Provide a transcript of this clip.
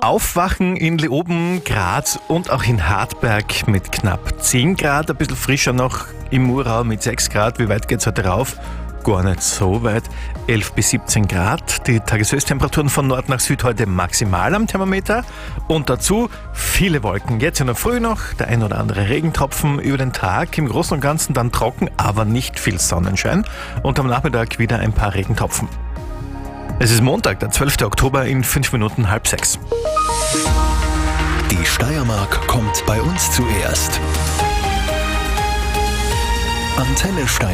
Aufwachen in Leoben, Graz und auch in Hartberg mit knapp 10 Grad. Ein bisschen frischer noch im Murau mit 6 Grad. Wie weit geht's heute rauf? Gar nicht so weit. 11 bis 17 Grad. Die Tageshöchsttemperaturen von Nord nach Süd heute maximal am Thermometer. Und dazu viele Wolken. Jetzt in der Früh noch der ein oder andere Regentropfen über den Tag. Im Großen und Ganzen dann trocken, aber nicht viel Sonnenschein. Und am Nachmittag wieder ein paar Regentropfen. Es ist Montag, der 12. Oktober, in 5 Minuten 5:30. Die Steiermark kommt bei uns zuerst. Antenne Steiermark.